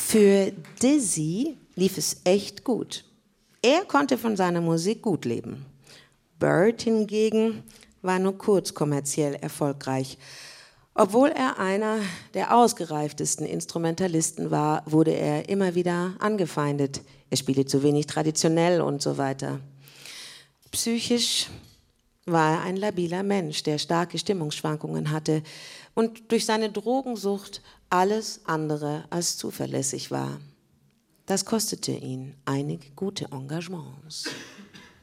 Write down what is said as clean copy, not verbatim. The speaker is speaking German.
Für Dizzy lief es echt gut. Er konnte von seiner Musik gut leben. Bert hingegen war nur kurz kommerziell erfolgreich. Obwohl er einer der ausgereiftesten Instrumentalisten war, wurde er immer wieder angefeindet. Er spielte zu wenig traditionell und so weiter. Psychisch war er ein labiler Mensch, der starke Stimmungsschwankungen hatte und durch seine Drogensucht alles andere als zuverlässig war. Das kostete ihn einige gute Engagements.